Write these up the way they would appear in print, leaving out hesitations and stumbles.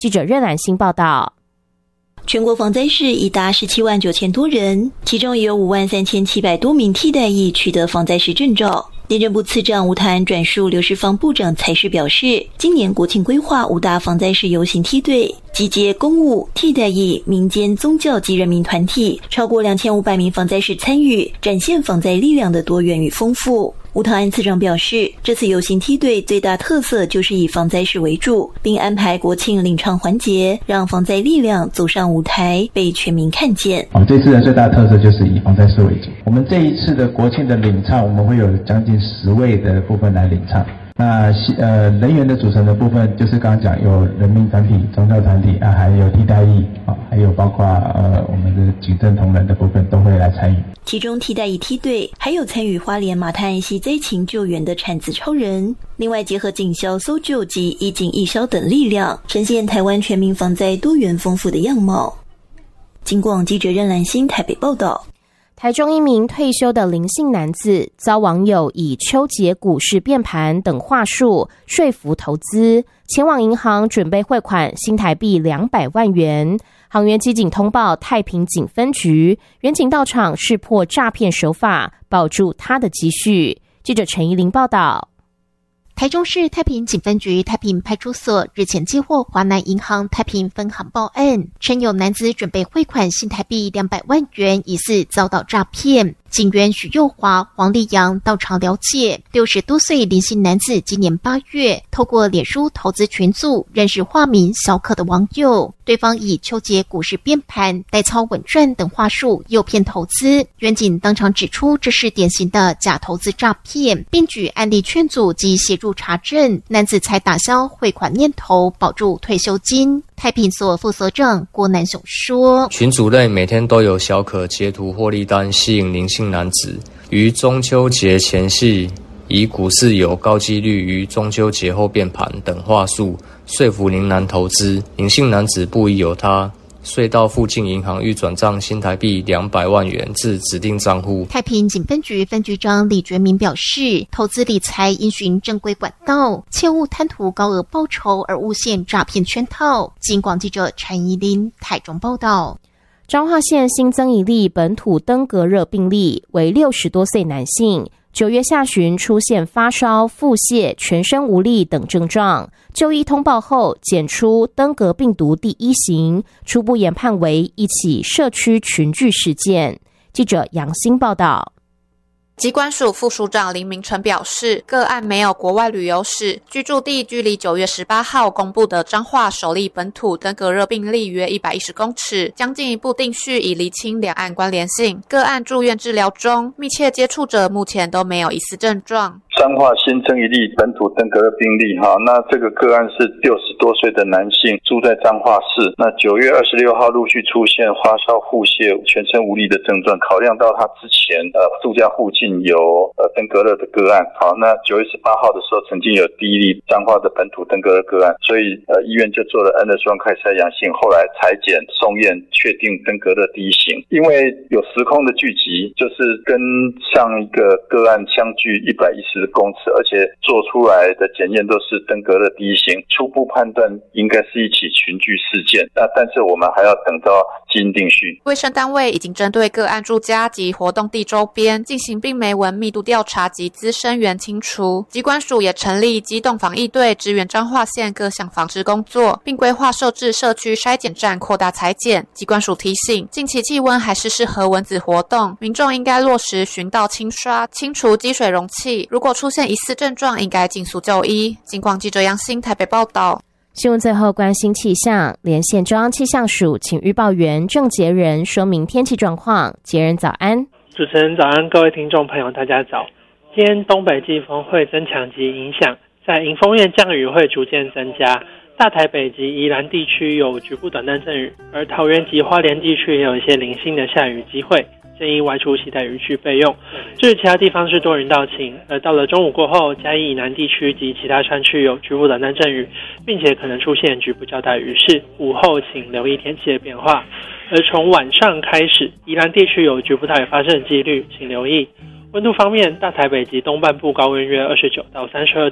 记者任兰心报道。 全国防灾士已达17万9千多人，其中也有5万3700多名替代役取得防灾士证照。内政部次长吴泰安转述刘世芳部长才是表示，今年国庆规划5大防灾士游行梯队，集结公务、替代役、民间、宗教及人民团体，超过2500名防灾士参与，展现防灾力量的多元与丰富。吴泰安次长表示，这次游行梯队最大特色就是以防灾士为主，并安排国庆领唱环节，让防灾力量走上舞台，被全民看见。 这次的最大特色就是以防灾士为主。我们这一次的国庆的领唱，我们会有将近10位的部分来领唱。那人员的组成的部分，就是刚刚讲有人民团体、宗教团体还有替代役还有包括我们的警政同仁的部分都会来参与。 其中替代役梯队还有参与花莲马滩岸溪灾情救援的产子超人，另外结合警消、搜救及义警义消等力量，呈现台湾全民防灾多元丰富的样貌。警广记者任兰心台北报道。 台中一名退休的林姓男子遭网友以秋节股市变盘等话术说服投资，前往银行准备汇款新台币200万元。行员机警通报太平警分局，员警到场识破诈骗手法，保住他的积蓄。记者陈怡玲报道。 台中市太平警分局太平派出所日前接获华南银行太平分行报案，称有男子准备汇款新台币200万元，疑似遭到诈骗。警员许佑华、黄立阳到场了解，60多岁林姓男子今年8月透过脸书投资群组认识化名小可的网友，对方以秋节股市变盘、代操稳赚等话术诱骗投资。员警当场指出这是典型的假投资诈骗，并举案例劝阻及协助查证，男子才打消汇款念头，保住退休金。太平所副所长郭南雄说， 群组内每天都有小可截图获利单吸引林姓男子，于中秋节前夕以股市有高几率于中秋节后变盘等话术说服林男投资。林姓男子不疑有他，遂到附近银行预转账新台币200万元至指定账户。 太平警分局分局长李觉明表示，投资理财应循正规管道，切勿贪图高额报酬而误陷诈骗圈套。警广记者陈怡琳台中报道。 彰化县新增一例本土登革热病例，为60多岁男性，9月下旬出现发烧、腹泻、全身无力等症状，就医通报后检出登革病毒第1型，初步研判为一起社区群聚事件。记者杨欣报道。 疾管署副署长林明成表示，个案没有国外旅游史，居住地距离9月18号公布的彰化首例本土登革热病例约110公尺，将进一步定序以厘清两岸关联性。个案住院治疗中，密切接触者目前都没有疑似症状。 彰化新增一例本土登革热病例那这个个案是60多岁的男性，住在彰化市。那9月26号陆续出现发烧、腹泻、全身无力的症状，考量到他之前住家附近有登革热的个案，那9月18号的时候曾经有第一例彰化的本土登革热个案，所以医院就做了 N 的双快筛阳性，后来采检送验确定登革热第1型。因为有时空的聚集，就是跟上一个个案相距110公尺，而且做出来的检验都是登革热第1型，初步判断应该是一起群聚事件。但是我们还要等到基因定序。 卫生单位已经针对个案住家及活动地周边进行病媒文密度调查及滋生源清除。疾管署也成立机动防疫队，支援彰化县各项防治工作，并规划设置社区筛检站，扩大采检。疾管署提醒，近期气温还是适合蚊子活动，民众应该落实巡倒清刷，清除积水容器。如果出现疑似症状，应该尽速就医。警广记者杨欣台北报道。 新闻最后关心气象，连线中央气象署请预报员郑杰仁说明天气状况。杰仁早安。 主持人早安，各位听众朋友大家早。今天东北季风会增强及影响，在迎风面降雨会逐渐增加，大台北及宜兰地区有局部短暂阵雨，而桃园及花莲地区也有一些零星的下雨机会，建议外出携带雨具备用。至于其他地方是多云到晴，而到了中午过后，嘉义以南地区及其他山区有局部短暂阵雨，并且可能出现局部较大雨势，午后请留意天气的变化。而从晚上开始，宜兰地区有局部大雨发生的几率，请留意。温度方面，大台北及东半部高温约29到32度，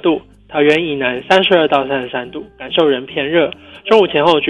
桃园以南32到33度，感受仍偏热。中午前后